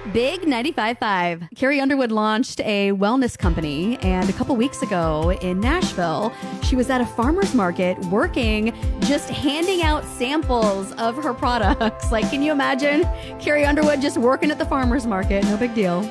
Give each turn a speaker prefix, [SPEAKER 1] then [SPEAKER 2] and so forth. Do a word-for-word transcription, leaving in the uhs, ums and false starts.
[SPEAKER 1] Big ninety-five point five. Carrie Underwood launched a wellness company, and a couple weeks ago in Nashville, she was at a farmer's market working, just handing out samples of her products. Like, can you imagine Carrie Underwood just working at the farmer's market? No big deal.